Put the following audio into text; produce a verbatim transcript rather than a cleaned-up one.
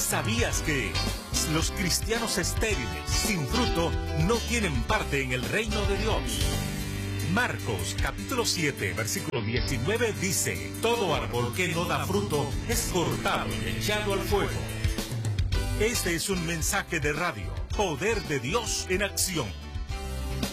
¿Sabías que los cristianos estériles, sin fruto, no tienen parte en el reino de Dios? Marcos capítulo siete, versículo diecinueve dice: todo árbol que no da fruto es cortado y echado al fuego. Este es un mensaje de radio, Poder de Dios en acción.